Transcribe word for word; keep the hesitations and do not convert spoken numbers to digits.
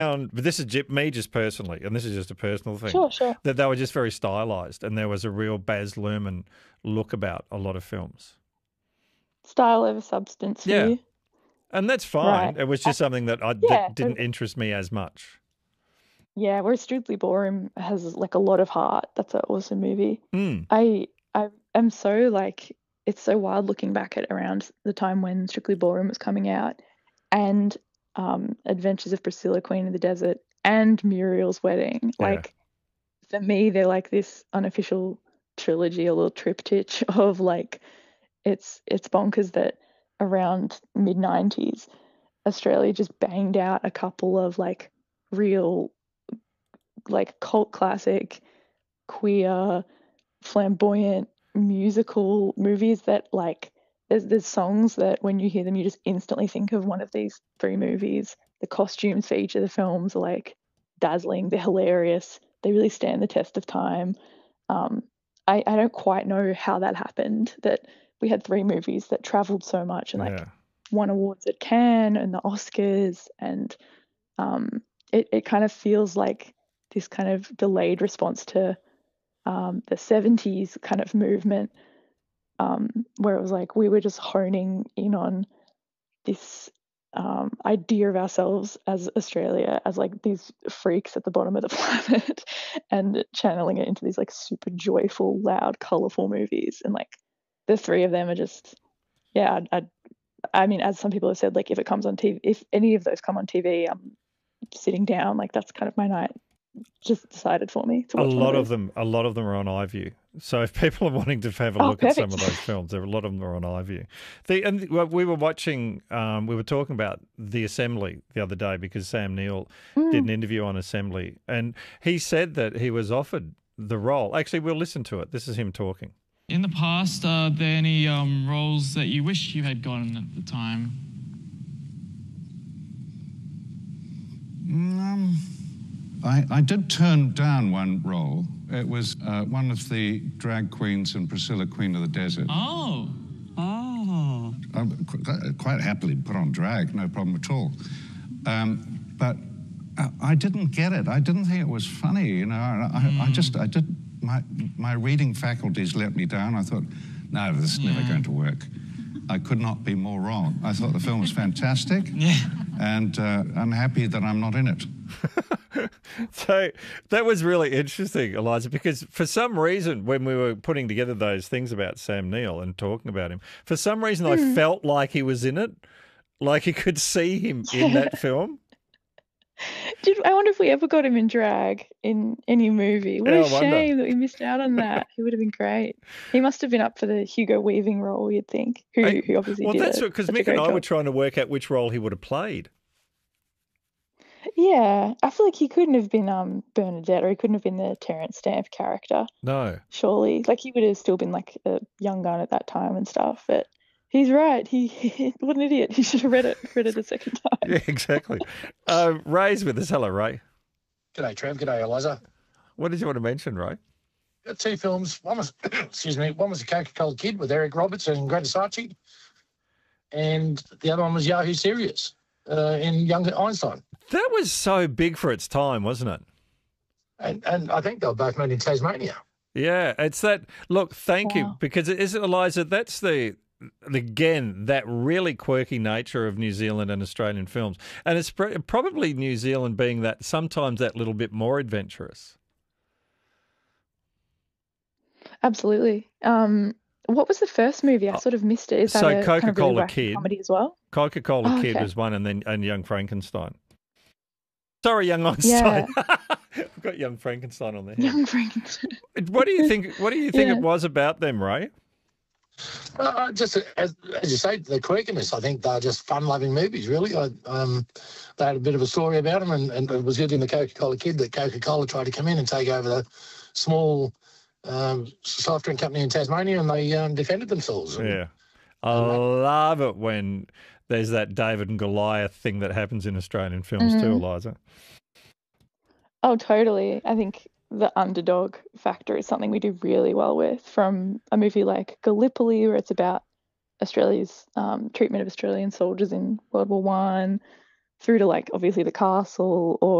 found, but this is ju- me just personally, and this is just a personal thing, Sure, sure. that they were just very stylized, and there was a real Baz Luhrmann look about a lot of films. Style over substance for Yeah, you. and that's fine. Right. It was I, just something that I yeah, that didn't totally. interest me as much. Yeah, whereas Strictly Ballroom has like a lot of heart. That's an awesome movie. Mm, I I am so like it's so wild looking back at around the time when Strictly Ballroom was coming out and um Adventures of Priscilla, Queen of the Desert and Muriel's Wedding. yeah, Like for me, they're like this unofficial trilogy, a little triptych of like it's it's bonkers that around mid nineties Australia just banged out a couple of like real like cult classic queer flamboyant musical movies that like there's there's songs that when you hear them you just instantly think of one of these three movies. The costumes for each of the films are like dazzling, they're hilarious, they really stand the test of time. um I, I don't quite know how that happened, that we had three movies that traveled so much and like yeah. won awards at Cannes and the Oscars, and um it, it kind of feels like this kind of delayed response to um, the seventies kind of movement, um, where it was like we were just honing in on this um, idea of ourselves as Australia as like these freaks at the bottom of the planet and channeling it into these like super joyful, loud, colorful movies. And like the three of them are just, yeah, I, I, I mean, as some people have said, like if it comes on T V, if any of those come on T V, I'm sitting down. Like that's kind of my night. Just decided for me to A watch one of lot of those. them, a lot of them are on iView. So if people are wanting to have a Oh, look at some perfect. of those films, there are a lot of them are on iView. The and well, we were watching, um, we were talking about The Assembly the other day because Sam Neill did Mm. an interview on Assembly, and he said that he was offered the role. Actually, we'll listen to it. This is him talking. In the past, are there any um, roles that you wish you had gotten at the time? Um, I, I did turn down one role. It was uh, one of the drag queens in Priscilla, Queen of the Desert. Oh. Oh. I qu- quite happily put on drag, no problem at all. Um, but I, I didn't get it. I didn't think it was funny. You know, I, Mm. I, I just, I did, my, my reading faculties let me down. I thought, no, this is Yeah. never going to work. I could not be more wrong. I thought the film was fantastic. Yeah. And uh, I'm happy that I'm not in it. So that was really interesting, Eliza, because for some reason, when we were putting together those things about Sam Neill and talking about him, for some reason I Mm. felt like he was in it, like you could see him in that film. Did I wonder if we ever got him in drag in any movie? What Yeah, a I wonder. shame that we missed out on that. He would have been great. He must have been up for the Hugo Weaving role, you'd think. Who, I- who obviously well, did that's it. because Such a Mick and great I job. were trying to work out which role he would have played. Yeah, I feel like he couldn't have been um Bernadette, or he couldn't have been the Terence Stamp character. No. Surely, like he would have still been like a young gun at that time and stuff. But he's right. He, he what an idiot. He should have read it, read it a second time. Yeah, exactly. uh, Ray's with us. Hello, Ray. G'day, Trev. G'day, Eliza. What did you want to mention, Ray? Got two films. One was, excuse me, one was The Coca-Cola Kid with Eric Roberts and Greta Sarchi, and the other one was Yahoo Serious uh, in Young Einstein. That was so big for its time, wasn't it? And and I think they were both made in Tasmania. Yeah, it's that. Look, thank you, Wow. because it is, Eliza, that's the, again, that really quirky nature of New Zealand and Australian films. And it's pr- probably New Zealand being that sometimes that little bit more adventurous. Absolutely. Um, what was the first movie? I sort of missed it. Is that So a kind of really Coca-Cola wacky Kid. comedy as well? Coca-Cola Oh, Kid okay. was one, and then and Young Frankenstein. Sorry, Young Einstein. I've got Young Frankenstein on there. Young Frankenstein. What do you think? What do you think Yeah. it was about them, Ray? Uh, just as, as you say, the quirkiness. I think they're just fun-loving movies, really. I, um, they had a bit of a story about them, and, and it was good in The Coca-Cola Kid that Coca-Cola tried to come in and take over the small um, soft drink company in Tasmania, and they um, defended themselves. And- Yeah, I love it when there's that David and Goliath thing that happens in Australian films too, Mhm. Eliza. Oh, totally. I think the underdog factor is something we do really well with, from a movie like Gallipoli, where it's about Australia's um, treatment of Australian soldiers in World War One, through to like obviously the castle or